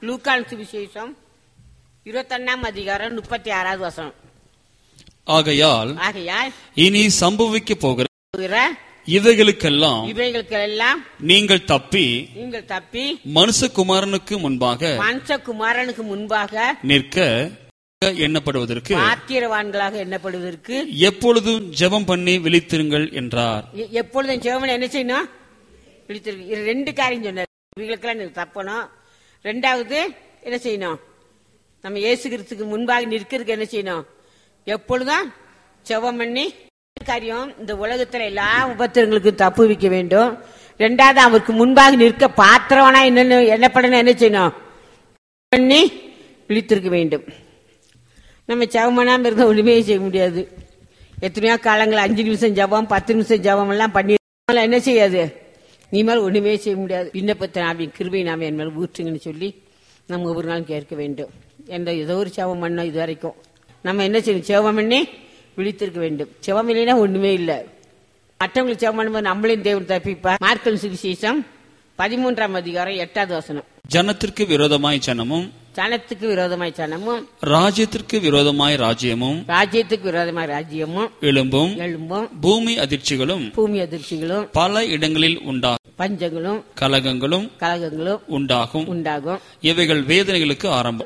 லூக்கான் சுவிசேஷம் 21 அதிகாரம் 36வது வசனம். ஆகையால் இனி சம்பவிக்க போகிற இவைகளுக்கெல்லாம் நீங்கள் தப்பி மனுஷகுமாரனுக்கு முன்பாக நிற்க எண்ணப்படுவதற்கு ஆத்திரவான்களாக எண்ணப்படுவதற்கு எப்பொழுதும் ஜெபம் பண்ணி விழித்திருங்கள் என்றார். எப்பொழுதும் ஜெபம் என்ன செய்யணும்? விழித்திருக்கு. 2 காரியம் சொன்னார். இவைகளுக்கெல்லாம் தப்பணும். 2வது என்ன செய்யணும்? நம்ம இயேசு கிறிஸ்துக்கு முன்பாக நிற்கிறதுக்கு என்ன செய்யணும்? எப்பொழுதும் ஜெபம் பண்ணி காரியம். இந்த உலகத்துல எல்லா உபத்திரங்களுக்கும் தப்பு வைக்க வேண்டும். 2வது அவருக்கு முன்பாக நிற்க பாத்திரவனா என்னப்படணும் என்ன செய்யணும்? பண்ணி விழித்திருக்க வேண்டும். நம்ம ஜெபம் பண்ணாம இருந்தா ஒண்ணுமே செய்ய முடியாது. எத்தனையோ காலங்கள் 5 நிமிஷம் ஜெபம் 10 நிமிஷம் ஜெபம் எல்லாம் பண்ணி என்ன செய்யாது? நீ மேல ஒண்ணுமே செய்ய முடியாது. விண்ணப்பத்தை நாம கிருபை நாம என் மேல ஊற்றுங்கன்னு சொல்லி நம்ம ஒவ்வொரு நாளும் கேட்க வேண்டும். ஏதோ ஒரு ஜெபம் பண்ணோம் இது வரைக்கும் நம்ம என்ன செய்யணும்? ஜெபம் பண்ணி விழித்திருக்க வேண்டும். ஜெபம் இல்லைன்னா ஒண்ணுமே இல்லை. மற்றவங்களுக்கு ஜெபம் பண்ணும்போது நம்மளையும் தேவன் தப்பிப்பார். மார்க்கு சுவிசேஷம் 13 அதிகாரம் 8வது வசனம். ஜனத்திற்கு விரோதமாய் ஜனமும் ராஜ்யத்திற்கு விரோதமாய் ராஜ்யமும் எழும்பும் பூமி அதிர்ச்சிகளும் பல இடங்களில் உண்டாகும். பஞ்சங்களும் கலகங்களும் உண்டாகும். இவைகள் வேதனைகளுக்கு ஆரம்பம்.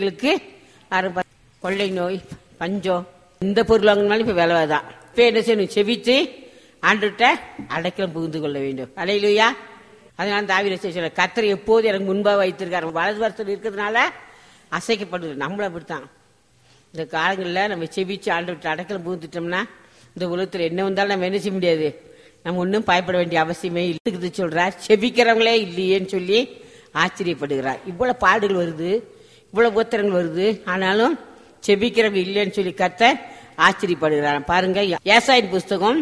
கொள்ளை நோய், பஞ்சம், இந்த பொருள் வாங்கினாலும் இப்ப விலைதான். இப்ப என்ன செய்யணும்? செவித்து ஆண்டுகிட்ட அடைக்கலம் புகுந்து கொள்ள வேண்டும். அல்லேலூயா. அதனால தாவீது சொல்ற கர்த்தர் எப்போது எனக்கு முன்பாக வைத்திருக்காரு. வலது வருஷத்தில் இருக்கிறதுனால அசைக்கப்படுது. நம்மளும் அப்படித்தான். இந்த காலங்களில் நம்ம செவிச்சு ஆண்டுகிட்ட அடைக்கலம் புகுந்துட்டோம்னா இந்த உலகத்தில் என்ன வந்தாலும் நம்ம என்ன செய்ய முடியாது. நம்ம ஒன்றும் பயப்பட வேண்டிய அவசியமே இல்லை சொல்றார். செபிக்கிறவங்களே இல்லையேன்னு சொல்லி ஆச்சரியப்படுகிறார். இவ்வளவு பாடுகள் வருது, இவ்வளவு உபத்திரங்கள் வருது, ஆனாலும் செபிக்கிறவங்க இல்லைன்னு சொல்லி கர்த்தர் ஆச்சரியப்படுகிறார். பாருங்க, ஏசாயின் புஸ்தகம்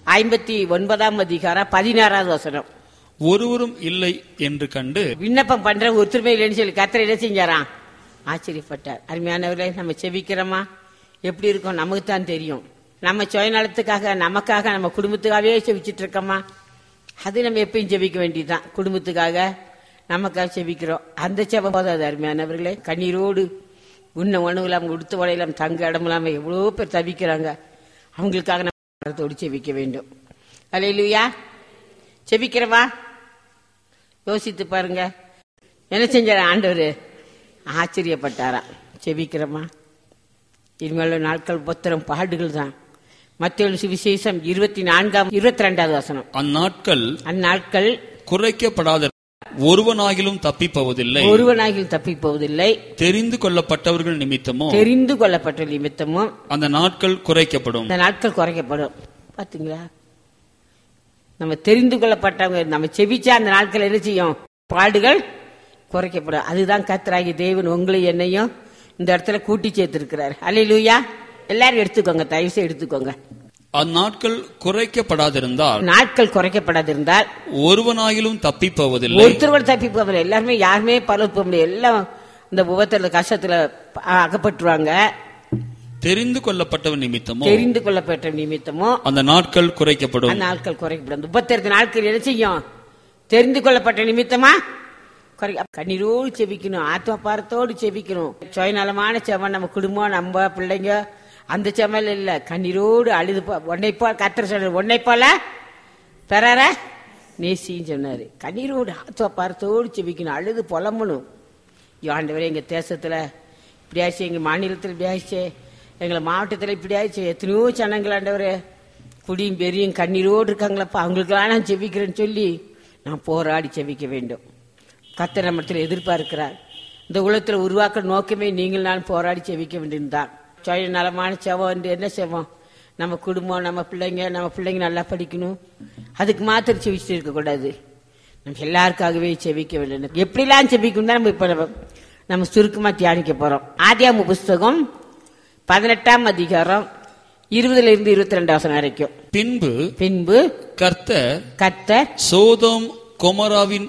59 அதிகாரம் 16வது வசனம். ஒருவரும் இல்லை என்று கண்டு விண்ணப்பம் பண்ற ஒருத்தருமே இல்லைன்னு சொல்லி கர்த்தர் என்ன செஞ்சாராம்? ஆச்சரியப்பட்டார். அருமையானவர்களே, நம்ம செபிக்கிறோமா? எப்படி இருக்கும் நமக்கு தான் தெரியும். நம்ம சுயநலத்துக்காக நமக்காக நம்ம குடும்பத்துக்காகவே செபிச்சுட்டு இருக்கோமா? அது நம்ம எப்பயும் செபிக்க வேண்டியதுதான். குடும்பத்துக்காக நமக்காக செபிக்கிறோம். அந்த செபம் போதாது. அருமையானவர்களே, கண்ணீரோடு உண்ண உணவு இல்லாம உடுத்த உடையிலாம தங்க இடம் இல்லாம எவ்வளவு பேர் தவிக்கிறாங்க. அவங்களுக்காக நம்ம செபிக்க வேண்டும். அல்லேலூயா. செபிக்கிறவா? யோசித்து பாருங்க. என்ன செஞ்சார ஆண்டவர்? ஆச்சரியப்பட்டாரா? செபிக்கிறமா? இனிமேல் நாட்கள் உபத்திரம் பாடுகள் தான். மத்தேயு சுவிசேஷம் 22வது வசனம். அந்நாட்கள் குறைக்கப்படாத ஒருவனாகிலும் தப்பிப்போவதில்லை. தெரிந்து கொள்ளப்பட்டவர்கள் நிமித்தமோ அந்த நாட்கள் குறைக்கப்படும். பாத்தீங்களா? நம்ம தெரிந்து கொள்ளப்பட்டவங்க நம்ம செபிச்சா அந்த நாட்கள் என்ன செய்யும்? பாடுகள் குறைக்கப்படும். அதுதான் கர்த்தராகிய தேவன் உங்களை என்னையும் இந்த இடத்துல கூட்டி சேர்த்திருக்கிறார். அல்லேலூயா. எல்லாரும் எடுத்துக்கோங்க, தயவு செய்து எடுத்துக்கோங்க. அந்நாட்கள் குறைக்கப்படாதிருந்தால் ஒருவனாகிலும் தப்பிப்போவதில்லை. ஒருத்தர் தப்பிப்போவதில்லை. எல்லாருமே யாருமே பரவ முடியாது. எல்லாம் இந்த உபத்திர கஷ்டத்துல அகப்பட்டுருவாங்க. தெரிந்து கொள்ளப்பட்ட நிமித்தமோ அந்த நாட்கள் குறைக்கப்படும். உபத்திரத்து நாட்கள் என்ன செய்யும்? தெரிந்து கொள்ளப்பட்ட நிமித்தமா கண்ணீரோடு செபிக்கணும். ஆத்ம பாரத்தோடு செபிக்கணும். சுயநலமான செவன் நம்ம குடும்பம், நம்ம பிள்ளைங்க, அந்த செமல் இல்ல. கண்ணீரோடு அழுது ஒன்னைப்போல் கர்த்தர் சொன்னார், ஒன்னைப்போல பெறார நேசின்னு சொன்னாரு. கண்ணீரோடு ஆத்ம பாரத்தோடு செபிக்கணும். அழுது புலம்பணும். ஆண்டவரே, எங்க தேசத்துல இப்படியாச்சு, எங்க மாநிலத்தில் இப்படியாச்சு, எங்களை மாவட்டத்தில் இப்படி ஆயிடுச்சு, எத்தனையோ ஜனங்கள் ஆண்டவரே குடியும் பெரியும் கண்ணீரோடு இருக்காங்களப்பா, அவங்களுக்கெல்லாம் நான் செபிக்கிறேன்னு சொல்லி நான் போராடி செபிக்க வேண்டும். கர்த்தர் நம்மத்தில் எதிர்பார்க்கிறார். இந்த உலகத்தில் உருவாக்க நோக்கமே நீங்கள் நான் போராடி செபிக்க வேண்டியதுதான். சுய நலமான செவம் என்று என்ன செவம்? நம்ம குடும்பம், நம்ம பிள்ளைங்க நல்லா படிக்கணும். அதுக்கு மாத்திரம் செபிச்சுட்டு இருக்கக்கூடாது. நம்ம எல்லாருக்காகவே செபிக்க வேண்டும். எப்படிலாம் செபிக்கணும் தான் நம்ம இப்ப நம்ம சுருக்கமா தியானிக்க போறோம். ஆதியாகம புஸ்தகம் 18 அதிகாரம் 20 22 வசனம் வரைக்கும். பின்பு கர்த்தர் சோதோம் குமாரின்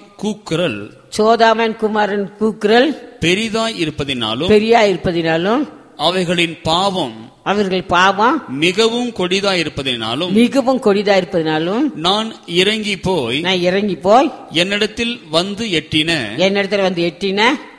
கூக்குரல் பெரிதாய் இருப்பதினாலும் அவர்கள் பாவம் மிகவும் கொடிதாய் இருப்பதினாலும் நான் இறங்கி போய் என்னிடத்தில் வந்து எட்டின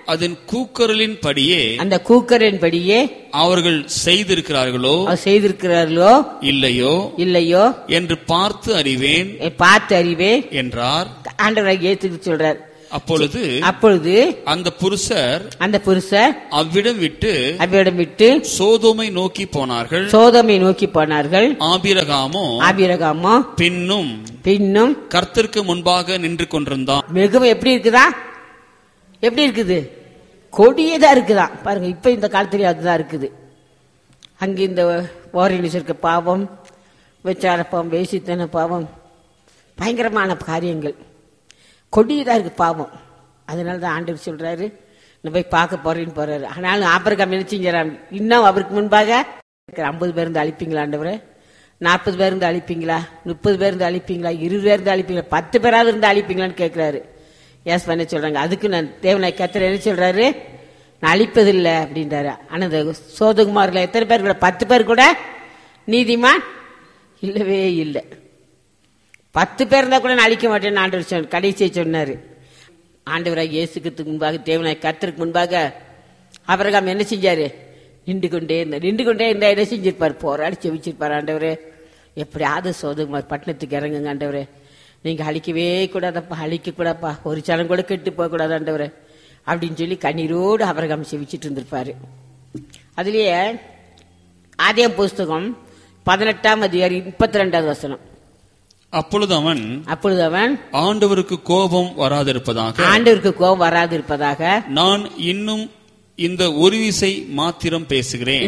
அதன் கூக்குரலின் படியே, அந்த கூக்குரலின் படியே அவர்கள் செய்திருக்கிறார்களோ இல்லையோ என்று பார்த்து அறிவேன் என்றார். ஆண்டவராகிய இயேசு சொல்றார். அப்பொழுது அந்த புருஷர் அவ்விடம் விட்டு சோதோமை நோக்கி போனார்கள். ஆபிரகாமோ பின்னும் கர்த்தருக்கு முன்பாக நின்று கொண்டிருந்தான். மிகவும் எப்படி இருக்குது? கொடியதா இருக்குதான் பாருங்க. இப்ப இந்த காலத்திலேயே அதுதான் இருக்குது. அங்க இந்த ஓரினிஸ் இருக்க பாவம், விச்சார பாவம், வேசித்தன பாவம், பயங்கரமான காரியங்கள் கொடியதா இருக்கு பாவம். அதனாலதான் ஆண்டவர் சொல்றாரு, நான் போய் பார்க்க போறேன்னு போறாரு. ஆனாலும் ஆபிரகாம் நினைச்சுங்கிறான், இன்னும் அவருக்கு முன்பாக 50 பேர் இருந்து அழிப்பீங்களா ஆண்டவரே? 40 பேர் இருந்து அழிப்பீங்களா? 30 பேர் இருந்து அழிப்பீங்களா? 20 பேர் இருந்து அழிப்பீங்களா? 10 பேராவது இருந்து அழிப்பீங்களான்னு கேட்கிறாரு. ஏஸ் பண்ண சொல்றாங்க. அதுக்கு நான் தேவனாய் கர்த்தர் என்ன சொல்றாரு, நான் அழிப்பதில்லை அப்படின்றாரு. ஆனா இந்த சோதகுமார்ல எத்தனை பேர் கூட? 10 பேர் கூட நீதிமான் இல்லவே இல்லை. 10 பேர் இருந்தா கூட நான் அழிக்க மாட்டேன்னு ஆண்டவர் கடைசியை சொன்னாரு. ஆண்டவராக இயேசுக்கு முன்பாக, தேவனாய் கர்த்தருக்கு முன்பாக ஆபிரகாம் என்ன செஞ்சாரு? நின்று கொண்டே இருந்தா என்ன செஞ்சிருப்பாரு? போராடி செவிச்சிருப்பாரு. ஆண்டவரே, எப்படியாவது சோதகுமார் பட்டணத்துக்கு இறங்குங்க ஆண்டவரே, நீங்க அழிக்கவே கூடாதப்பா, அழிக்க கூடாப்பா, ஒரு சனம் கூட கெட்டு போக கூடாது ஆண்டவரே அப்படின்னு சொல்லி கண்ணீரோடு ஆபிரகாம் செவிச்சிட்டு இருந்திருப்பாரு. அதுலயே ஆதியாகமம் புஸ்தகம் 18ஆம் அதிகாரம் 32வது வசனம். அப்பொழுது அவன் ஆண்டவருக்கு கோபம் வராதிருப்பதாக நான் இன்னும் இந்த ஒரு விசை மாத்திரம் பேசுகிறேன்.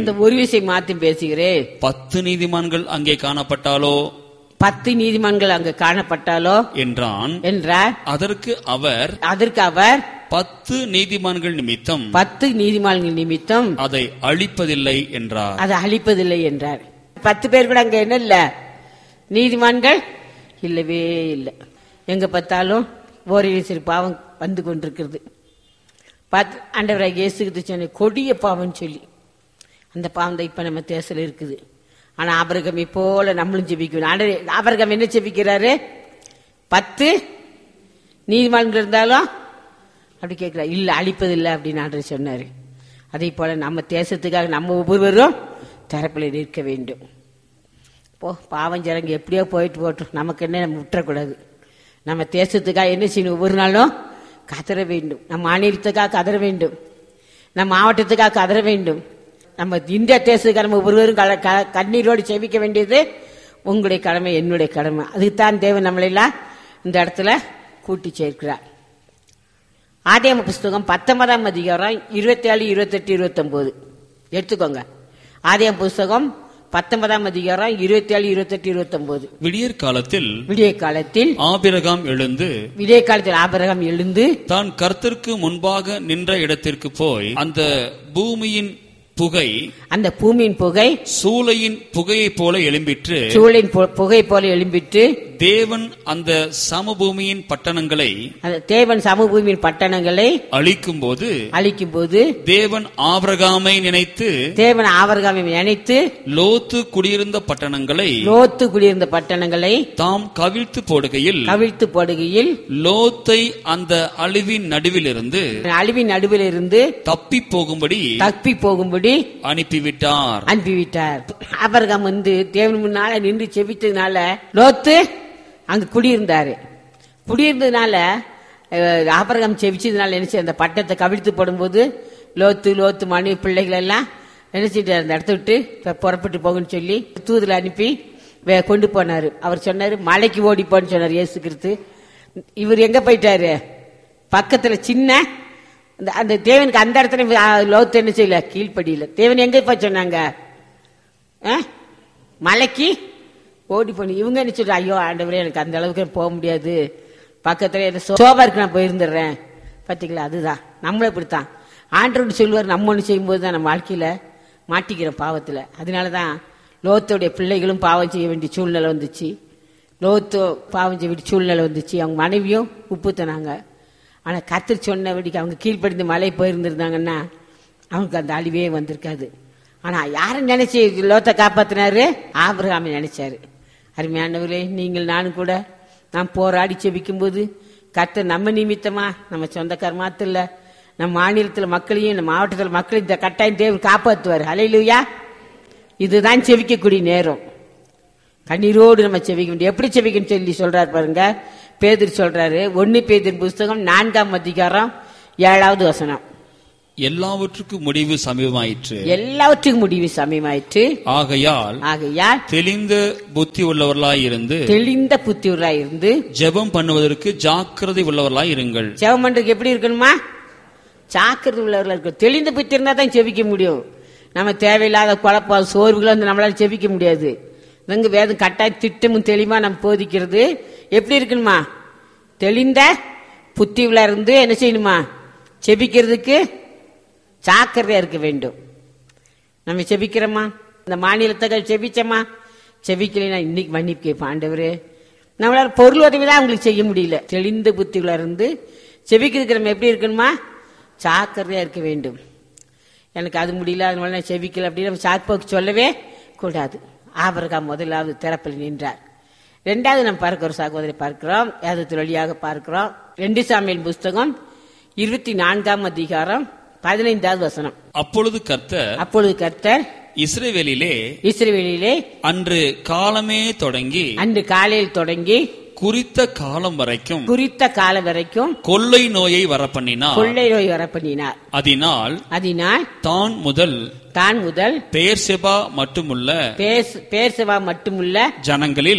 10 நீதிமான்கள் அங்கே காணப்பட்டாலோ 10 நீதிமான்கள் அங்கு காணப்பட்டாலோ என்றார். அதற்கு அவர் 10 நீதிமான்கள் நிமித்தம் அதை அழிப்பதில்லை என்றார். 10 பேர் கூட அங்க என்ன இல்ல, நீதிமான்கள் இல்லவே இல்லை. எங்க பார்த்தாலும் ஓரிரு பாவம் வந்து கொண்டிருக்கிறது. ஆண்டவராகிய இயேசுக்கு சொன்ன கொடிய பாவம் சொல்லி அந்த பாவம் தான் இப்ப நம்ம தேசத்துல இருக்குது. ஆனா ஆபிரகாம் போல நம்மளும் ஜெபிக்கணும். ஆபிரகாம் என்ன ஜெபிக்கிறாரு? 10 நீதிமான்கள் இருந்தாலும் அப்படி கேட்கிறார். இல்ல, அழிப்பதில்லை அப்படின்னு ஆண்டவர் சொன்னாரு. அதே போல நம்ம தேசத்துக்காக நம்ம ஒவ்வொருவரும் தரப்பில் நிற்க வேண்டும். பாவம் ஜனங்க எப்படியோ போயிட்டு போட்டோம், நமக்கு என்ன, நம்ம விட்டுறக்கூடாது. நம்ம தேசத்துக்காக என்ன செய்யணும்? ஒவ்வொரு நாளும் கதற வேண்டும். நம்ம மாநிலத்துக்காக கதற வேண்டும், நம்ம மாவட்டத்துக்காக கதற வேண்டும். நம்ம இந்திய தேசத்துக்காக நம்ம ஒவ்வொருவரும் கண்ணீரோடு செபிக்க வேண்டியது உங்களுடைய கடமை, என்னுடைய கடமை. அதுக்குத்தான் தேவன் நம்மளெல்லாம் இந்த இடத்துல கூட்டி சேர்க்கிறார். ஆதியாகமம் புஸ்தகம் 19ஆம் அதிகாரம் 27, 28, 29 எடுத்துக்கோங்க. ஆதியாகமம் புஸ்தகம் 19ஆம் அதிகாரம் 27, 28, 29. விடியற் காலத்தில் ஆபிரகாம் எழுந்து தான் கர்த்தருக்கு முன்பாக நின்ற இடத்திற்கு போய் அந்த பூமியின் புகை சூளையின் புகையை போல எழும்பிற்று. தேவன் அந்த சமபூமியின் பட்டணங்களை அழிக்கும் போது தேவன் ஆபிரகாமை நினைத்து லோத்து குடியிருந்த பட்டணங்களை தாம் கவிழ்த்து போடுகையில் லோத்தை அந்த அழிவின் நடுவிலிருந்து தப்பி போகும்படி அனுப்பிவிட்டார். ஆபிரகாம் தேவன் முன்னால நின்று செபித்ததுனால லோத்து அங்க குடியிருந்ததுனால ஆபிரகாம் செபிச்சதுனால என்ன அந்த பட்டத்தை கவிழ்த்து போடும்போது லோத்து மனைவி பிள்ளைகள் எல்லாம் நினைச்சிட்டு அந்த இடத்த விட்டு புறப்பட்டு போகுன்னு சொல்லி தூதுல அனுப்பி கொண்டு போனாரு. அவர் சொன்னாரு, மலைக்கு ஓடிப்போன்னு சொன்னார் இயேசு கிறிஸ்து. இவர் எங்க போயிட்டாரு? பக்கத்துல சின்ன அந்த தேவனுக்கு அந்த இடத்துல லோத்து என்ன செய்யல, கீழ்படியில. தேவன் எங்க போய் சொன்னாங்க? மலைக்கு ஓடி போன. இவங்க என்ன சொல்ற, ஐயோ ஆண்டவரே எனக்கு அந்த அளவுக்கு போக முடியாது, பக்கத்துல சோபா இருக்கு, நான் போயிருந்துடுறேன். பாத்தீங்களா, அதுதான் நம்மளும் இப்படித்தான். ஆண்டவர் சொல்லுவார், நம்ம ஒண்ணு செய்யும் போது தான் நம்ம வாழ்க்கையில மாட்டிக்கிறோம் பாவத்துல. அதனாலதான் லோத்தோடைய பிள்ளைகளும் பாவம் செய்ய வேண்டிய சூழ்நிலை வந்துச்சு. லோத்து பாவம் செய்ய வேண்டிய சூழ்நிலை வந்துச்சு. அவங்க மனைவியும் உப்பு தனாங்க. ஆனா கர்த்தர் சொன்னபடிக்கு அவங்க கீழ்ப்படிந்து மலை போயிருந்திருந்தாங்கன்னா அவங்களுக்கு அந்த அழிவே வந்திருக்காது. ஆனா யாரும் நினைச்சு லோத்தை காப்பாத்தினாரு? ஆபிரகாமை நினைச்சாரு. அருமையானவர்களே, நீங்கள் நானும் கூட நாம் போராடி செபிக்கும் போது கர்த்தர் நம்ம நிமித்தமா, நம்ம சொந்தக்கார மாத்திர இல்ல, நம்ம மாநிலத்தில் மக்களையும் நம்ம மாவட்டத்தில் மக்களையும் இந்த கட்டாயம் தேவன் காப்பாற்றுவார். ஹல்லேலூயா. இதுதான் செவிக்கக்கூடிய நேரம். கண்ணீரோடு நம்ம செவிக்க வேண்டும். எப்படி செவிக்கன்னு சொல்லி சொல்றாரு பாருங்க. பேதுரு சொல்றாரு, 1 பேதுரு புஸ்தகம் 4ஆம் அதிகாரம் 7வது வசனம். எல்லாவற்றுக்கும் முடிவு சமீபமாயிற்று. எல்லாவற்றுக்கும் முடிவு சமீபமாயிற்று. ஆகையால் தெளிந்த புத்தி உள்ளவர்களாய் இருந்து ஜெபம் பண்ணுவதற்கு ஜாக்கிரதை உள்ளவர்களாய் இருங்கள். ஜெபம் பண்றதுக்கு எப்படி இருக்கணுமா? ஜாக்கிரதை உள்ளவர்களா இருக்கு. தெளிந்த புத்தி இருந்தா தான் செவிக்க முடியும். நம்ம தேவையில்லாத குழப்பம் சோர்வுகளை வந்து நம்மளால செவிக்க முடியாது. இங்க வேதம் கட்டாய திட்டமும் தெளிவா நம்ம போதிக்கிறது. எப்படி இருக்கணுமா? தெளிந்த புத்தி உள்ள இருந்து என்ன செய்யணுமா? செபிக்கிறதுக்கு ஜாக்கிரதையா இருக்க வேண்டும். நம்ம செபிக்கிறோமா? இந்த மாநிலத்துகள் செபிச்சோமா? செபிக்கலைன்னா இன்னைக்கு மன்னிப்பு கேட்போம். ஆண்டவரே, நம்மளால பொருள் உதவி தான் உங்களுக்கு செய்ய முடியல. தெளிந்த புத்தியுள்ள இருந்து செபிக்கிறதுக்கு நம்ம எப்படி இருக்கணுமா? ஜாக்கிரதையா இருக்க வேண்டும். எனக்கு அது முடியல, அதனால நான் செபிக்கல அப்படின்னு நம்ம சாக்குப்போக்கு சொல்லவே கூடாது. ஆபிரகாம் முதலாவது திறப்பில் நின்றார். 2வது நம்ம பார்க்கிற சகோதரி பார்க்கிறோம், வேதத்தின் வழியாக பார்க்கிறோம். 2 சாமுவேல் புஸ்தகம் 24ஆம் அதிகாரம் 15வது வசனம். அப்பொழுது கர்த்தர் இஸ்ரவேலிலே அன்று காலையில் தொடங்கி குறித்த காலம் வரைக்கும் கொள்ளை நோயை வரப்பண்ணினார். அதனால் தான் முதல் பெயர்செபா மட்டுமுள்ள ஜனங்களில்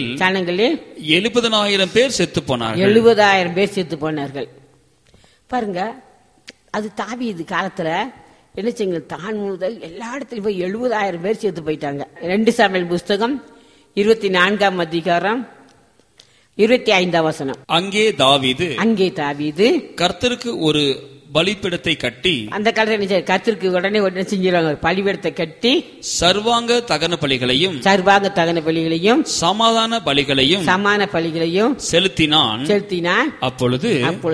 70,000 பேர் செத்து போனார்கள். 70,000 பேர் செத்து போனார்கள். பாருங்க, அது தாவீது காலத்துல என்ன செய்யுங்க, தான் முதல் எல்லா இடத்துலயும் போய் 70,000 பேர் செத்து போயிட்டாங்க. 2 சாமுவேல் புஸ்தகம் 24ஆம் அதிகாரம் 25ஆம் வசனம். அங்கே தாவீது கர்த்தருக்கு ஒரு பலிபீடத்தை கட்டி, அந்த காலத்துல கர்த்தருக்கு உடனே செஞ்சிருவாங்க, பலிபீடத்தை கட்டி சர்வாங்க தகன பலிகளையும் சமாதான பலிகளையும் செலுத்தினான். அப்பொழுது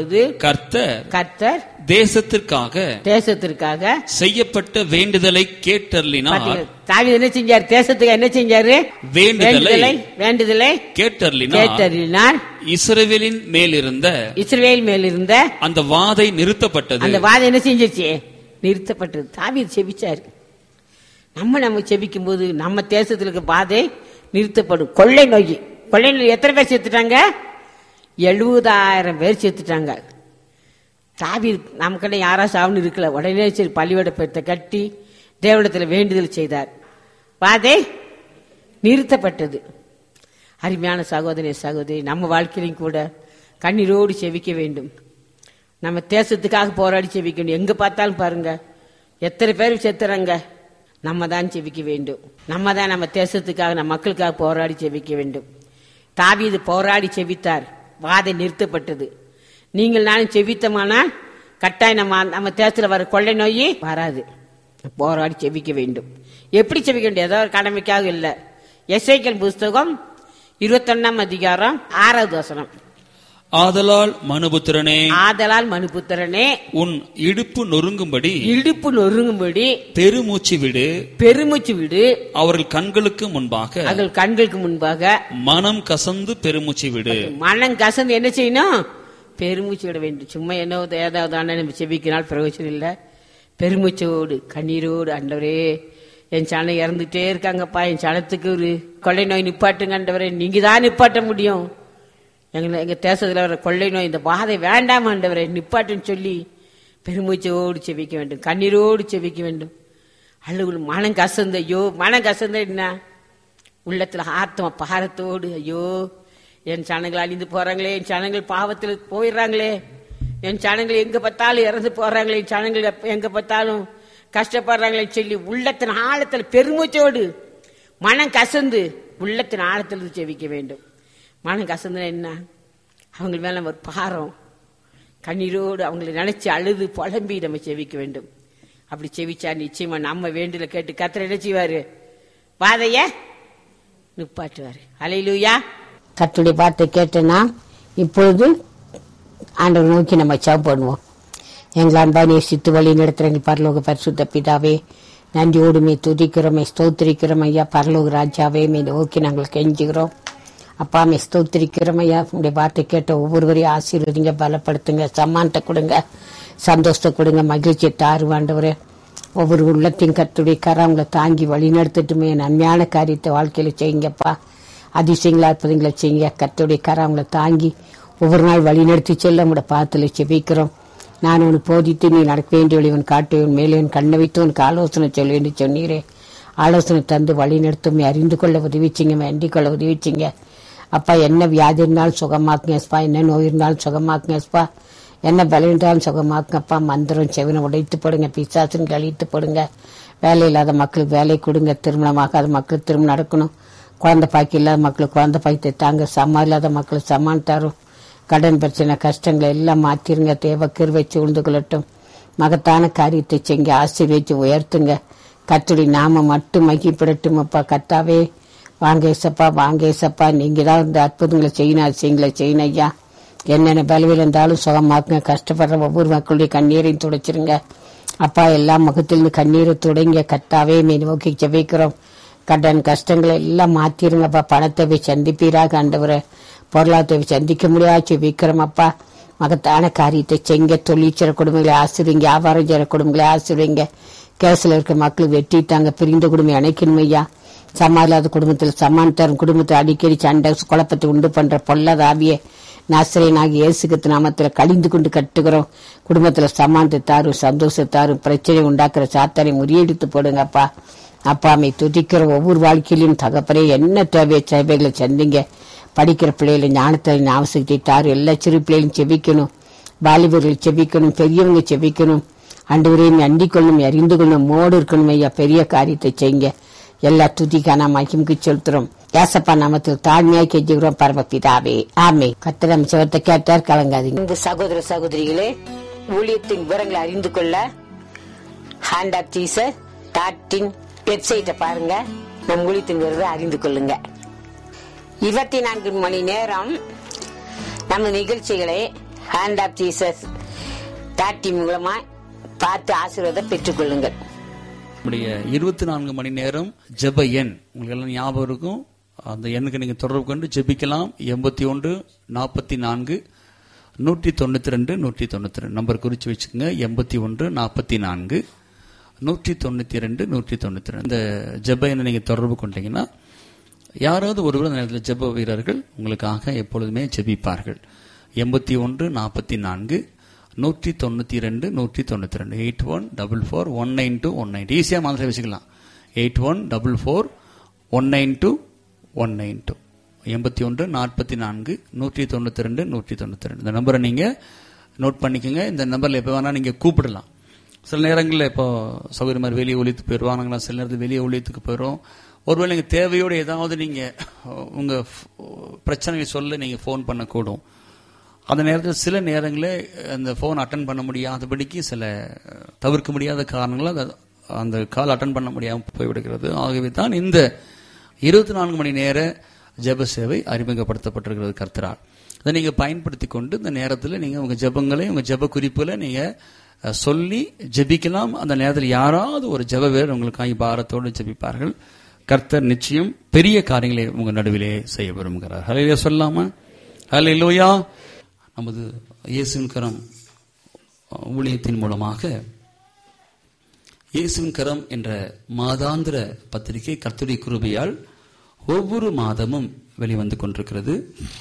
கர்த்தர் தேசத்திற்காக செய்யப்பட்ட வேண்டுதலை கேட்டருளினார். தாவீது என்ன செஞ்சார்? தேசத்துக்கு என்ன செஞ்சாரு? வேண்டுதலை கேட்டருளினார். இஸ்ரவேலின் மேல் இருந்த அந்த வாதை நிறுத்தப்பட்டது. அந்த வாதை என்ன செஞ்சிருச்சு? நிறுத்தப்பட்டது. தாவீது செபிச்சாரு. நம்ம செபிக்கும் போது நம்ம தேசத்துல இருக்க வாதை நிறுத்தப்படும். கொள்ளை நோய் எத்தனை பேர் செத்துட்டாங்க? 70,000 பேர் செத்துட்டாங்க. தாவீது நமக்கு யாரா சாவுன்னு இருக்கல, உடனே சரி பலிபீடத்தை கட்டி தேவனிடத்துல வேண்டுதல் செய்தார். வாதை நிறுத்தப்பட்டது. அருமையான சகோதரி, நம்ம வாழ்க்கையிலும் கூட கண்ணீரோடு செவிக்க வேண்டும். நம்ம தேசத்துக்காக போராடி செவிக்கணும். எங்க பார்த்தாலும் பாருங்க எத்தனை பேர் செத்துறாங்க. நம்ம தான் செவிக்க வேண்டும். நம்ம தான் நம்ம தேசத்துக்காக நம்ம மக்களுக்காக போராடி செவிக்க வேண்டும். தாவீது போராடி செவித்தார், வாதை நிறுத்தப்பட்டது. நீங்கள் நானும் செவித்தமானால் கட்டாயம் நம்ம தேசத்துல வர கொள்ளை நோய் வராது. போராடி செவிக்க வேண்டும். எப்படி செவிக்க வேண்டும்? ஏதோ ஒரு கடமைக்காக இல்ல. எசேக்கியேல் புஸ்தகம் 21ஆம் அதிகாரம் 6வது வசனம். ஆதலால் மனுபுத்திரனே உன் இடுப்பு நொறுங்கும்படி பெருமூச்சு விடு. அவர்கள் கண்களுக்கு முன்பாக மனம் கசந்து பெருமூச்சு விடு. மனம் கசந்து என்ன செய்யணும்? பெருமூச்சு விட வேண்டும். சும்மா என்ன ஏதாவது நம்ம செவிக்கினால் பிரயோஜனம் இல்லை. பெருமூச்சோடு கண்ணீரோடு, ஆண்டவரே என் சனம் இறந்துட்டே இருக்காங்கப்பா, என் சனத்துக்கு ஒரு கொள்ளை நோய் நிப்பாட்டுங்க ஆண்டவரே, நீங்க தான் நிப்பாட்ட முடியும். எங்க தேசத்துல வர கொள்ளை நோய் இந்த வாதை வேண்டாம் ஆண்டவரே நிப்பாட்டுன்னு சொல்லி பெருமூச்சோடு செவிக்க வேண்டும். கண்ணீரோடு செவிக்க வேண்டும். அழுகு மனம் கசந்த என்ன? உள்ளத்துல ஆத்மா பாரத்தோடு, ஐயோ என் சனங்கள் அழிந்து போறாங்களே, என் சனங்கள் பாவத்தில் போயிடுறாங்களே, என் சனங்கள் எங்க பார்த்தாலும் இறந்து போறாங்களே, என் சனங்கள் எங்க பார்த்தாலும் கஷ்டப்படுறாங்களே சொல்லி உள்ளத்தின் ஆழத்தில் பெருமூச்சோடு மனம் கசந்து உள்ளத்தின் ஆழத்தில் செவிக்க வேண்டும். மனம் கசந்துனா என்ன? அவங்க மேல ஒரு பாரம், கண்ணீரோடு அவங்களை நினைச்சு அழுது புலம்பி நம்ம செவிக்க வேண்டும். அப்படி செவிச்சா நிச்சயமா நம்ம வேண்டுதலை கேட்டு கர்த்தர் என்ன செய்வாரு? வாதைய நிப்பாட்டுவாரு. அல்லேலூயா. கர்த்தருடைய வார்த்தை கேட்டனா இப்பொழுது ஆண்டவர் நோக்கி நம்ம ஜெபம் பண்ணுவோம். எங்கள் அன்பா நேசித்து வழி நடத்துற எங்கள் பரலோக பரிசுத்த பிதாவே, நன்றியோடுமே துதிக்கிறோமே ஸ்தோத்திரிக்கிறோம் ஐயா. பரலோக ராஜாவே, நோக்கி நாங்கள் கெஞ்சுகிறோம். அப்பா மே ஸ்தோத்திரிக்கிறமையா. உங்களுடைய வார்த்தை கேட்ட ஒவ்வொருவரையும் ஆசீர்வதிங்க, பலப்படுத்துங்க, சம்மானத்தை கொடுங்க, சந்தோஷத்தை கொடுங்க, மகிழ்ச்சியை தாருவாண்டவரே. ஒவ்வொரு உள்ளத்தையும் கர்த்தருடைய கரங்களை தாங்கி வழி நடத்திட்டுமே நன்மையான காரியத்தை வாழ்க்கையில செய்யுங்கப்பா. அதிசயங்களா இருப்பதுங்களை செய்யுங்க. கர்த்தருடைய கரங்களை தாங்கி ஒவ்வொரு நாள் வழி நடத்தி செல்ல உங்களோட பாத்துல செபிக்கிறோம். நான் உனக்கு போதித்து நீ நடக்க வேண்டிய வழிவன் காட்டுவன் மேலே கண்ணை வைத்து உனக்கு ஆலோசனை சொல்ல என்று சொன்னீரே. ஆலோசனை தந்து வழி நடத்தும் அறிந்து கொள்ள உதவிச்சிங்க, வேண்டிக் கொள்ள உதவிச்சிங்க. அப்பா என்ன வியாதி இருந்தாலும் சுகமாக்குங்கப்பா, என்ன நோய் இருந்தாலும் சுகமாக்குங்கப்பா, என்ன பலம் இருந்தாலும் சுகமாக்குங்கப்பா. மந்திரம் செவினை உடைத்து போடுங்க, பிசாசுன்னு கழித்து போடுங்க. வேலை இல்லாத மக்களுக்கு வேலை கொடுங்க, திருமணமாகாத மக்களுக்கு திருமணம் நடக்கணும், குழந்தை பாக்கி இல்லாத மக்களுக்கு குழந்தை பாக்கி தாங்க, சம்மா இல்லாத மக்களுக்கு சம்மான் தரும். கடன் பிரச்சனை கஷ்டங்களை எல்லாம் மாத்திருங்க. தேவ கிருபை சூழ்ந்து கொள்ளட்டும். மகத்தான காரியத்தை செய்ய ஆசீர்வதிச்சு உயர்த்துங்க. கர்த்தருடைய நாம மட்டும் மகிப்படட்டும். அப்பா கர்த்தாவே வாங்க ஏசப்பா, வாங்க ஏசப்பா. நீங்க தான் இந்த அற்புதங்களை செய்யணும், அதிசயங்களை செய்யணும் ஐயா. என்னென்ன பலவில் இருந்தாலும் சுகமாக்குங்க. கஷ்டப்படுற ஒவ்வொரு மக்களுடைய கண்ணீரையும் துடைச்சிருங்க அப்பா. எல்லா முகத்திலிருந்து கண்ணீரை துடைங்க. கர்த்தாவே மே நோக்கி ஜெபிக்கிறோம். கடன் கஷ்டங்களை எல்லாம் மாத்திருங்கப்பா. பணத்தை சந்திப்பீராக ஆண்டவரே. பொருளாதாரத்தை சந்திக்க முடியாது விக்ரம் அப்பா. மகத்தான காரியத்தை செய்ய. தொழிற்சிற குடும்பங்களை ஆசிர்வீங்க, வியாபாரம் செய்கிற குடும்பங்களை ஆசிர்வீங்க. கேசில் இருக்க மக்கள் வெட்டிட்டாங்க, பிரிந்த குடும்பம் அணைக்கணும் ஐயா. சமாளில்லாத குடும்பத்தில் சமான் தரும், குடும்பத்தை அடிக்கடி சண்டை குழப்பத்தை உண்டு பண்ற பொல்லாத ஆவியே நாசரேயனாகிய இயேசு கிறிஸ்து நாமத்துல கழிந்து கொண்டு கட்டுகிறோம். குடும்பத்துல சமானத்தை தாரும், சந்தோஷத்தாரும், பிரச்சனை உண்டாக்குற சாத்தானை முறியடித்து போடுங்கப்பா. அப்பாமை துதிக்கிற ஒவ்வொரு வாழ்க்கையிலும் தகப்பனே என்ன தேவையை சேவைகளை சந்திங்க. படிக்கிற பிள்ளைகளை ஞானத்தை ஞாபகத்தை தாரு. எல்லா சிறு பிள்ளைகளும் செபிக்கணும், வாலிபர்கள் செபிக்கணும், பெரியவங்க செபிக்கணும். ஆண்டவரையும் அண்டிக் கொள்ளணும், அறிந்து கொள்ளணும், மோடு இருக்கணும் ஐயா. பெரிய காரியத்தை செய்யுங்க. எல்லா துதிக்கான மகிமுக்கு செலுத்துறோம். ஏசப்பா நாமத்தில் தாழ்மையாக கெஞ்சுகிறோம் பரமபிதாவே, ஆமே. கர்த்தர் நம்ம செவத்தை கேட்டார், கலங்காதீங்க. இந்த சகோதர சகோதரிகளே, ஊழியத்தின் விவரங்களை அறிந்து கொள்ள ஹேண்ட் ஆஃப் ஜீசஸ் வெப்சைட்டை பாருங்க. நம் ஊழியத்தின் விவரத்தை அறிந்து கொள்ளுங்க. 24 மணி நேரம் நம்ம நிகழ்ச்சிகளை ஹேண்ட் ஆஃப் ஜீசஸ் மூலமா பார்த்து ஆசீர்வாதம் பெற்றுக் கொள்ளுங்கள். 24 மணி நேரம் ஜெப எண் உங்களுக்கு எல்லாம் ஞாபகம் இருக்கும். அந்த எண்ணுக்கு நீங்க தொடர்பு கொண்டு ஜெபிக்கலாம். 81 44 192 192 நம்பர் குறிச்சு வச்சுக்கோங்க. 81 44 192 192 இந்த ஜெப எண்ணை நீங்க தொடர்பு கொண்டீங்கன்னா யாராவது ஒருவர் அந்த நேரத்தில் ஜெப வீரர்கள் உங்களுக்காக எப்பொழுதுமே ஜெபிப்பார்கள். 81 44 192 192 8144 192 192 ஈஸியா மாதிரி வச்சுக்கலாம். 8144 192 192 81 44 192 192 இந்த நம்பரை நீங்க நோட் பண்ணிக்கோங்க. இந்த நம்பர்ல எப்ப வேணா நீங்க கூப்பிடலாம். சில நேரங்களில் இப்போ சௌகரியமா வெளியே ஒழித்து போயிடுவாங்களா, சில நேரத்தில் வெளியே ஒழித்துக்கு போயிடும். ஒருவேளை நீங்க தேவையோடு ஏதாவது நீங்க உங்க பிரச்சனையை சொல்ல நீங்க போன் பண்ணக்கூடும். அந்த நேரத்தில் சில நேரங்களில் அந்த போன் அட்டன் பண்ண முடியாதபடிக்கு சில தவிர்க்க முடியாத காரணங்களால் அந்த கால் அட்டன் பண்ண முடியாமல் போய்விடுகிறது. ஆகவே தான் இந்த 24 மணி நேர ஜெப சேவை அறிமுகப்படுத்தப்பட்டிருக்கிறது கர்த்தரால். அதை நீங்க பயன்படுத்தி கொண்டு இந்த நேரத்தில் நீங்க உங்க ஜெபங்களை உங்க ஜெப குறிப்புகளை நீங்க சொல்லி ஜெபிக்கலாம். அந்த நேரத்தில் யாராவது ஒரு ஜெப வீரர் உங்களுக்காக பாரத்தோடு ஜெபிப்பார்கள். கர்த்தர் நிச்சயம் பெரிய காரியங்களை உங்க நடுவிலே செய்ய விரும்புகிறார். ஹல்லேலூயா சொல்லாமா? ஹல்லேலூயா. நமது இயேசுவின் கரம் ஊழியத்தின் மூலமாக இயேசுவின் கரம் என்ற மாதாந்திர பத்திரிகை கர்த்தருடைய கிருபையால் ஒவ்வொரு மாதமும் வெளிவந்து கொண்டிருக்கிறது.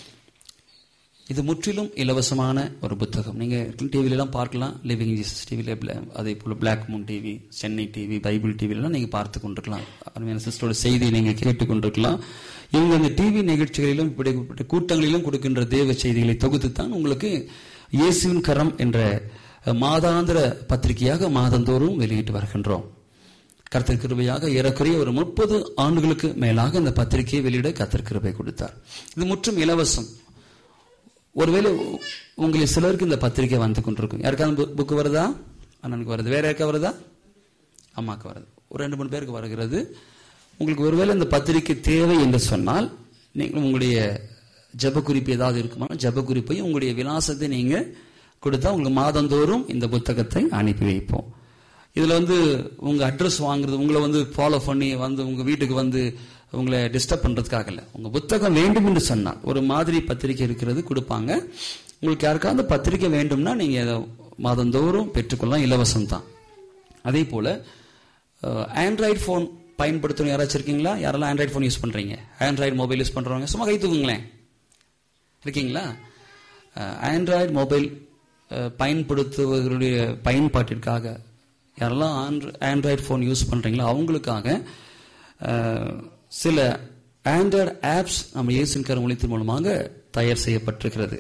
இது முற்றிலும் இலவசமான ஒரு புத்தகம். நீங்க டிவில எல்லாம் பார்க்கலாம். லிவிங் ஜீசஸ் டிவில, அதே போல black Moon TV, Chennai TV, Bible டிவிலாம் நீங்க பார்த்து கொண்டிருக்கலாம். அருமையான சிஸ்டரோட செய்தியை நீங்க கேட்டுக் கொண்டிருக்கலாம். இவங்க அந்த டிவி நிகழ்ச்சிகளிலும் இப்படிப்பட்ட கூட்டங்களிலும் கொடுக்கின்ற தேவ செய்திகளை தொகுத்துத்தான் உங்களுக்கு இயேசுவின் கரம் என்ற மாதாந்திர பத்திரிகையாக மாதந்தோறும் வெளியிட்டு வருகின்றோம். கர்த்தர் கிருபையாக ஏறக்குறைய ஒரு 30 ஆண்டுகளுக்கு மேலாக இந்த பத்திரிகையை வெளியிட கர்த்தர் கிருபை கொடுத்தார். இது முற்றும் இலவசம். ஒருவேளை உங்களுக்கு சிலருக்கு இந்த பத்திரிகை வந்து கொண்டிருக்கும். யாருக்காவது புக்கு வருதா? அண்ணனுக்கு வருது. வேற யாருக்கா வருதா? அம்மாக்கு வருது. ஒரு 2-3 பேருக்கு வருகிறது. உங்களுக்கு ஒருவேளை இந்த பத்திரிகை தேவை என்று சொன்னால் நீங்கள் உங்களுடைய ஜெப குறிப்பு ஏதாவது இருக்குமா, ஜெப குறிப்பையும் உங்களுடைய விலாசத்தை நீங்க கொடுத்தா உங்களுக்கு மாதந்தோறும் இந்த புத்தகத்தை அனுப்பி வைப்போம். இதுல உங்க அட்ரஸ் வாங்குறது, உங்களை ஃபாலோ பண்ணி உங்க வீட்டுக்கு உங்களை டிஸ்டர்ப் பண்றதுக்காக இல்ல. உங்க புத்தகம் வேண்டும் என்று சொன்னால் ஒரு மாதிரி பத்திரிகை இருக்கிறது கொடுப்பாங்க. உங்களுக்கு யாருக்காவது பத்திரிகை வேண்டும்னா நீங்க மாதந்தோறும் பெற்றுக்கொள்ளலாம், இலவசம் தான். அதே போல ஆண்ட்ராய்டு போன் பயன்படுத்தணும் யாராச்சும் இருக்கீங்களா? யாரெல்லாம் ஆண்ட்ராய்டு போன் யூஸ் பண்றீங்க? ஆண்ட்ராய்டு மொபைல் யூஸ் பண்றவங்க சும்மா கை தூக்குங்களேன். இருக்கீங்களா? ஆண்ட்ராய்டு மொபைல் பயன்படுத்துவர்களுடைய பயன்பாட்டிற்காக யாரெல்லாம் ஆண்ட்ராய்டு போன் யூஸ் பண்றீங்களோ அவங்களுக்காக சில ஆண்ட்ராய்டு ஆப்ஸ் நம்ம இயேசுவின் கரம் ஊழியத்தின் மூலமாக தயார் செய்யப்பட்டிருக்கிறது.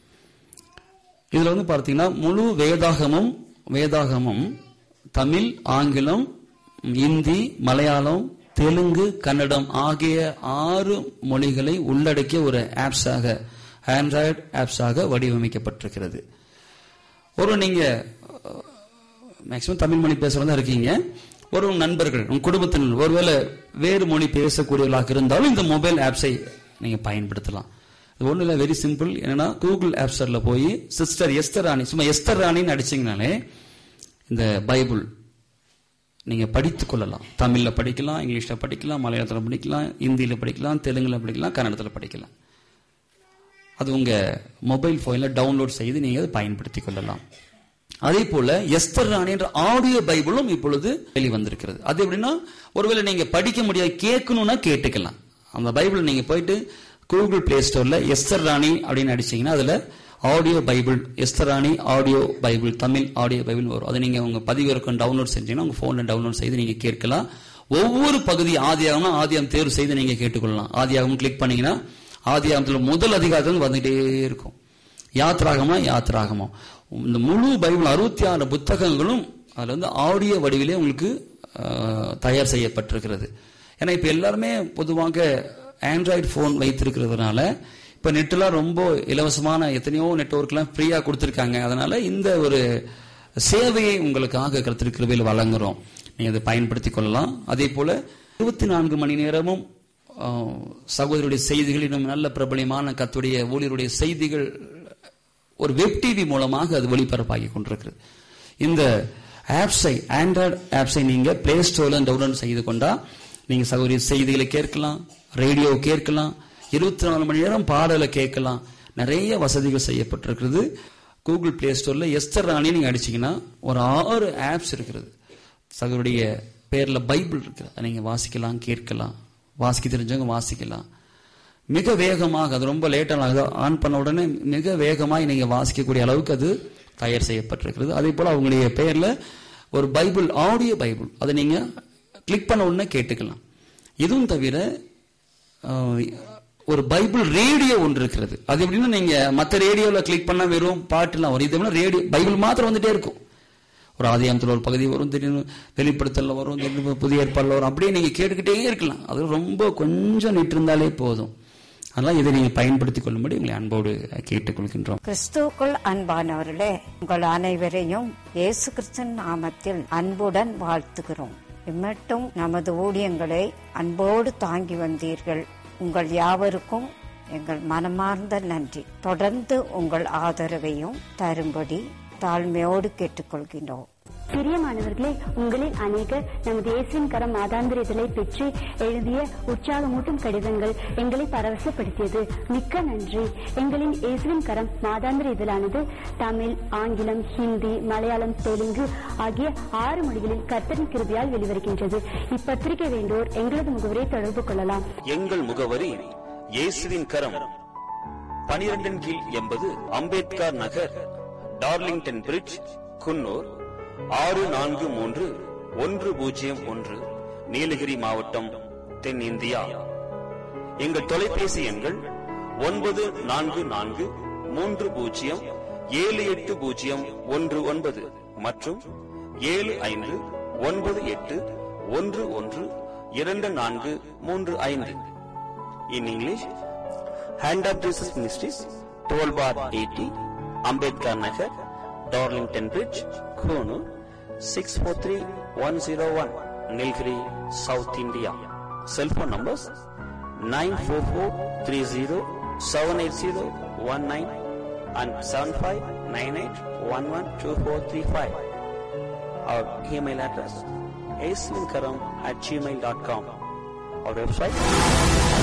இதுல வந்து பார்த்தீங்கன்னா முழு வேதாகமும் தமிழ், ஆங்கிலம், இந்தி, மலையாளம், தெலுங்கு, கன்னடம் ஆகிய 6 மொழிகளை உள்ளடக்கிய ஒரு ஆப்ஸாக, ஆண்ட்ராய்டு ஆப்ஸாக வடிவமைக்கப்பட்டிருக்கிறது. ஒரு நீங்க மேக்சிமம் தமிழ் மொழி பேசுறதா இருக்கீங்க, ஒரு நண்பர்கள் உங்க குடும்பத்தினர் ஒருவேளை வேறு மொழி பேசக்கூடியவர்களாக இருந்தாலும் இந்த மொபைல் ஆப்ஸை நீங்க பயன்படுத்தலாம். இது ஒண்ணு இல்ல, வெரி சிம்பிள். என்னன்னா கூகுள் ஆப் ஸ்டோர்ல போய் சிஸ்டர் எஸ்தர் ராணி, சும்மா எஸ்தர் ராணின்னு அடிச்சீங்கனாலே இந்த பைபிள் நீங்க படித்துக் கொள்ளலாம். தமிழ்ல படிக்கலாம், இங்கிலீஷ்ல படிக்கலாம், மலையாளத்துல படிக்கலாம், இந்தியில படிக்கலாம், தெலுங்குல படிக்கலாம், கன்னடத்துல படிக்கலாம். அது உங்க மொபைல் போன்ல டவுன்லோட் செய்து நீங்க அதை பயன்படுத்திக் கொள்ளலாம். அதே போல எஸ்தர் ராணி என்ற ஆடியோ பைபிளும் இப்பொழுது வெளிவந்திருக்கிறது. அது எப்படின்னா ஒருவேளை நீங்க படிக்க முடியாது, கேட்கணும்னா கேட்டுக்கலாம். அந்த பைபிள் நீங்க போயிட்டு கூகுள் பிளே ஸ்டோர்ல எஸ்தர் ராணி அப்படின்னு அடிச்சீங்கன்னா அதுல ஆடியோ பைபிள், எஸ்தர் ராணி audio Bible, Tamil audio Bible வரும். அதை நீங்க உங்க பதிவிறக்கம் டவுன்லோட் செஞ்சீங்கன்னா உங்க போன்ல டவுன்லோட் செய்து நீங்க கேட்கலாம். ஒவ்வொரு பகுதி ஆதியாகம்னா ஆதியாகம் தேர்வு செய்து நீங்க கேட்டுக்கொள்ளலாம். ஆதியாகம் கிளிக் பண்ணீங்கன்னா ஆதியாகத்துல முதல் அதிகாரத்தில் வந்துட்டே இருக்கும். யாத்ராகமம் இந்த முழு பைபிள் 66 புத்தகங்களும் அதுல வந்து ஆடியோ வடிவிலே உங்களுக்கு தயார் செய்யப்பட்டிருக்கிறது. ஏன்னா இப்ப எல்லாருமே பொதுவாக ஆண்ட்ராய்டு போன் வைத்திருக்கிறதுனால இப்ப நெட்லாம் ரொம்ப இலவசமான எத்தனையோ நெட்வொர்க்லாம் ஃப்ரீயா கொடுத்திருக்காங்க. அதனால இந்த ஒரு சேவையை உங்களுக்காக கர்த்தர் கிருபையில் வழங்குறோம். நீங்க அதை பயன்படுத்திக் கொள்ளலாம். அதே போல 24 மணி நேரமும் சகோதரருடைய செய்திகள், இன்னும் நல்ல பிரபலியமான கர்த்தருடைய ஊழியருடைய செய்திகள் ஒரு வெப் டிவி மூலமாக அது ஒளிபரப்பாகி கொண்டிருக்கிறது. இந்த ஆப்ஸை, ஆண்ட்ராய்டு ஆப்ஸை நீங்க பிளே ஸ்டோர்ல டவுன்லோட் செய்து கொண்டா நீங்க சகோதரி செய்திகளை கேட்கலாம், ரேடியோ கேட்கலாம், 24 மணி நேரம் பாடலை கேட்கலாம். நிறைய வசதிகள் செய்யப்பட்டிருக்கிறது. கூகுள் பிளே ஸ்டோர்ல எஸ்தர் ராணி நீங்க அடிச்சீங்கன்னா ஒரு 6 ஆப்ஸ் இருக்கிறது. சகோதரிய பேர்ல பைபிள் இருக்கு, நீங்க வாசிக்கலாம், கேட்கலாம். வாசிக்க தெரிஞ்சவங்க வாசிக்கலாம். மிக வேகமாக, அது ரொம்ப லேட்டாக ஆன் பண்ண உடனே மிக வேகமாக நீங்க வாசிக்கக்கூடிய அளவுக்கு அது தயார் செய்யப்பட்டிருக்கிறது. அதே போல அவங்களுடைய பெயர்ல ஒரு பைபிள், ஆடியோ பைபிள், அதை நீங்க கிளிக் பண்ண உடனே கேட்டுக்கலாம். இதுவும் தவிர ஒரு பைபிள் ரேடியோ ஒன்று இருக்கிறது. அது எப்படின்னா நீங்க மற்ற ரேடியோல கிளிக் பண்ணா வெறும் பாட்டுலாம் வரும். இது ரேடியோ பைபிள் மாத்திரம் வந்துட்டே இருக்கும். ஒரு ஆதியாகமத்தில் ஒரு பகுதி வரும், திடீர்னு வெளிப்படுத்தல வரும், திடீர்னு புதிய ஏற்பாடுல வரும். அப்படியே நீங்க கேட்டுக்கிட்டே இருக்கலாம். அது ரொம்ப கொஞ்சம் நிட்டு இருந்தாலே போதும். அதனால இதை நீங்க பயன்படுத்திக் கொள்ளும்படி உங்களை அன்போடு கேட்டுக்கொள்கின்றோம். கிறிஸ்துவுக்குள் அன்பானவர்களே, உங்கள் அனைவரையும் இயேசு கிறிஸ்துவின் நாமத்தில் அன்புடன் வாழ்த்துகிறோம். இம்மட்டும் நமது ஊழியங்களை அன்போடு தாங்கி வந்தீர்கள். உங்கள் யாவருக்கும் எங்கள் மனமார்ந்த நன்றி. தொடர்ந்து உங்கள் ஆதரவையும் தரும்படி தாழ்மையோடு கேட்டுக்கொள்கின்றோம். பிரியமானவர்களே, உங்களில் அநேகர் நமது இயேசுவின் கரம் மாதாந்திர இதழை பெற்று எழுதிய உற்சாகமூட்டும் கடிதங்கள் எங்களை பரவசப்படுத்தியது. மிக்க நன்றி. எங்களின் இயேசுவின் கரம் மாதாந்திர இதழானது தமிழ், ஆங்கிலம், ஹிந்தி, மலையாளம், தெலுங்கு ஆகிய 6 மொழிகளில் கர்த்தரின் கிருபையால் வெளிவருகின்றது. இப்பத்திரிகை வேண்டோர் எங்களது முகவரியை தொடர்பு கொள்ளலாம். எங்கள் முகவரி இயேசுவின் கரம், 12 கீழ் 80 அம்பேத்கர் நகர், டார்லிங்டன் பிரிட்ஜ், குன்னூர் 643101, நீலகிரி மாவட்டம், தென் இந்தியா. எங்கள் தொலைபேசி எண்கள் 9443078019 மற்றும் 7598112435. In English, Hand of Jesus Ministries, 12/80, Ambedkar Nagar, Darlington Bridge, Konoor, 643101, Nilgiri, South India. Cell phone numbers 94430-78019 and 7598112435. Our email address aislinkaram@gmail.com. Our website